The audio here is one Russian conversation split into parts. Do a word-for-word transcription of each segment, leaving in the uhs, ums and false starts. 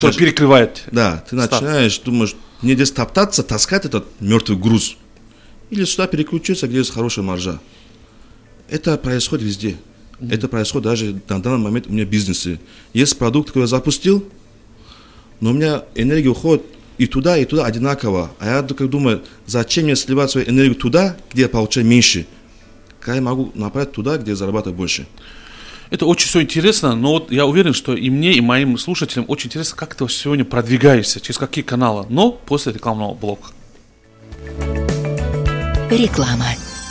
Что перекрывает. Да, ты старт. Начинаешь, думаешь, мне здесь топтаться, таскать этот мертвый груз. Или сюда переключиться, где есть хорошая маржа. Это происходит везде. Mm-hmm. Это происходит даже на данный момент у меня в бизнесе. Есть продукт, который я запустил, но у меня энергия уходит и туда, и туда одинаково. А я только думаю, зачем мне сливать свою энергию туда, где я получаю меньше, когда я могу направить туда, где я зарабатываю больше. Это очень все интересно, но вот я уверен, что и мне, и моим слушателям очень интересно, как ты сегодня продвигаешься, через какие каналы, но после рекламного блока. Реклама.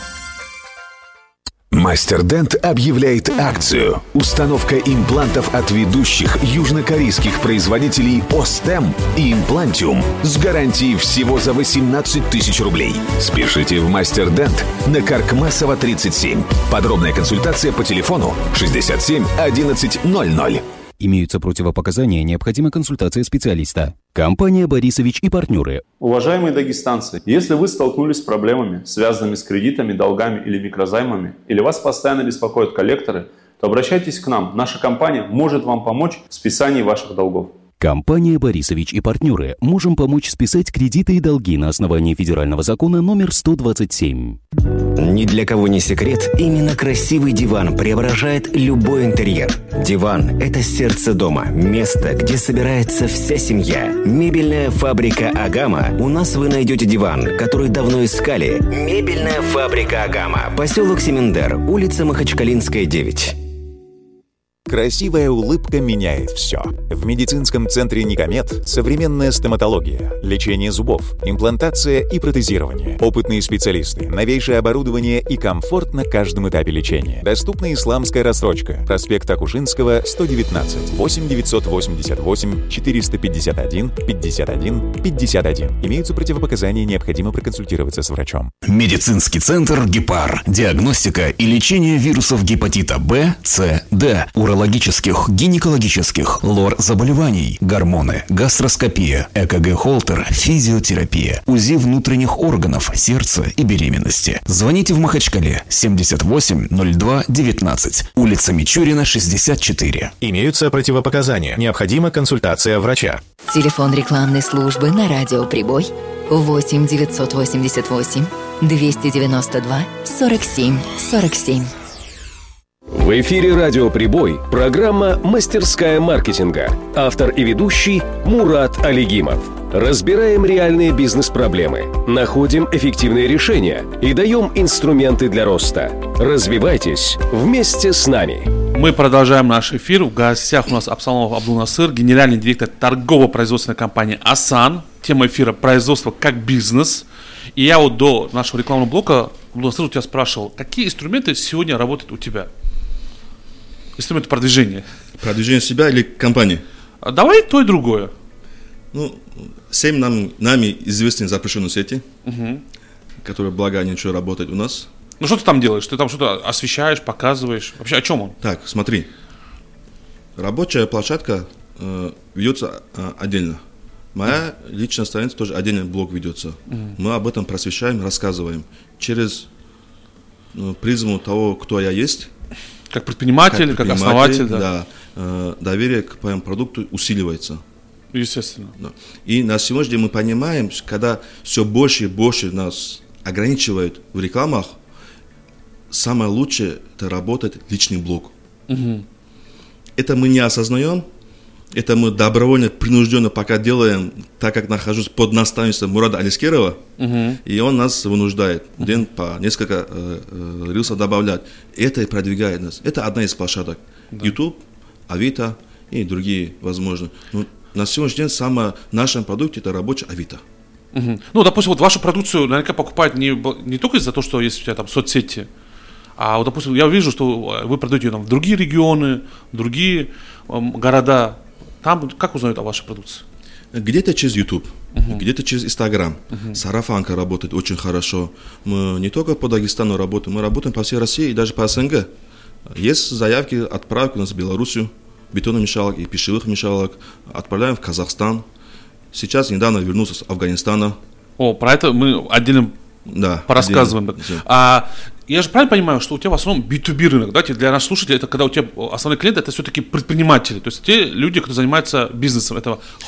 Мастер-Дент объявляет акцию. Установка имплантов от ведущих южнокорейских производителей Остем и Имплантиум с гарантией всего за восемнадцать тысяч рублей. Спешите в Мастер-Дент на Каркмасова тридцать семь. Подробная консультация по телефону шестьдесят семь одиннадцать ноль ноль. Имеются противопоказания, необходима консультация специалиста. Компания «Борисович и партнеры». Уважаемые дагестанцы, если вы столкнулись с проблемами, связанными с кредитами, долгами или микрозаймами, или вас постоянно беспокоят коллекторы, то обращайтесь к нам. Наша компания может вам помочь в списании ваших долгов. Компания «Борисович и партнеры». Можем помочь списать кредиты и долги на основании федерального закона номер сто двадцать семь. Ни для кого не секрет, именно красивый диван преображает любой интерьер. Диван – это сердце дома, место, где собирается вся семья. Мебельная фабрика «Агама». У нас вы найдете диван, который давно искали. Мебельная фабрика «Агама». Поселок Семендер, улица Махачкалинская, девять. Красивая улыбка меняет все. В медицинском центре «Никомед» современная стоматология, лечение зубов, имплантация и протезирование, опытные специалисты, новейшее оборудование и комфорт на каждом этапе лечения. Доступна исламская рассрочка. Проспект Акушинского, сто девятнадцать, восемь девятьсот восемьдесят восемь четыреста пятьдесят один пятьдесят один пятьдесят один. Имеются противопоказания, необходимо проконсультироваться с врачом. Медицинский центр «Гепар». Диагностика и лечение вирусов гепатита Б, С, Д, урологических, гинекологических, лор-заболеваний, гормоны, гастроскопия, ЭКГ-холтер, физиотерапия, УЗИ внутренних органов, сердца и беременности. Звоните в Махачкале семьдесят восемь ноль два девятнадцать, улица Мичурина, шестьдесят четыре. Имеются противопоказания, необходима консультация врача. Телефон рекламной службы на радио «Прибой» восемь девятьсот восемьдесят восемь двести девяносто два сорок семь сорок семь. В эфире «Радио Прибой» программа «Мастерская маркетинга». Автор и ведущий Мурат Алигимов. Разбираем реальные бизнес-проблемы, находим эффективные решения и даем инструменты для роста. Развивайтесь вместе с нами. Мы продолжаем наш эфир. В гостях у нас Абсаломов Абдулнасыр, генеральный директор торгово-производственной компании «Асан». Тема эфира «Производство как бизнес». И я вот до нашего рекламного блока, Абдулнасыр, у тебя спрашивал, какие инструменты сегодня работают у тебя? Инструменты продвижения. Продвижение себя или компании? Давай то и другое. Ну, семь нам, нами известные запрещенные сети, угу. которые, благо, они еще работают у нас. Ну, что ты там делаешь? Ты там что-то освещаешь, показываешь? Вообще, о чем он? Так, смотри. Рабочая площадка э, ведется э, отдельно. Моя mm. личная страница тоже отдельный блог ведется. Mm. Мы об этом просвещаем, рассказываем. Через э, призму того, кто я есть. Как предприниматель, как, предприниматель, как основатель. Да. Да, э, доверие к моему продукту усиливается. Естественно. Да. И на сегодняшний день мы понимаем, когда все больше и больше нас ограничивают в рекламах, самое лучшее – это работает личный блог. Угу. Это мы не осознаем, это мы добровольно, принужденно пока делаем, так как нахожусь под наставничеством Мурада Алискерова, угу. и он нас вынуждает угу. день по несколько э, э, рилсов добавлять. Это и продвигает нас. Это одна из площадок. Да. YouTube, Авито и другие, возможно. Но на сегодняшний день самое в нашем продукте – это рабочий Авито. Угу. Ну, допустим, вот вашу продукцию наверняка покупают не, не только из-за того, что есть у тебя там соцсети, а вот, допустим, я вижу, что вы продаете ее там в другие регионы, в другие эм, города. Там как узнают о вашей продукции? Где-то через YouTube, uh-huh. где-то через Instagram. Uh-huh. Сарафанка работает очень хорошо. Мы не только по Дагестану работаем, мы работаем по всей России и даже по СНГ. Есть заявки, отправки у нас в Белоруссию, бетономешалок и пищевых мешалок. Отправляем в Казахстан. Сейчас недавно вернулся с Афганистана. О, про это мы отдельно да, порассказываем. Отдельно. А я же правильно понимаю, что у тебя в основном би ту би рынок, да, для наших слушателей, это когда у тебя основной клиент, это все-таки предприниматели, то есть те люди, кто занимаются бизнесом, это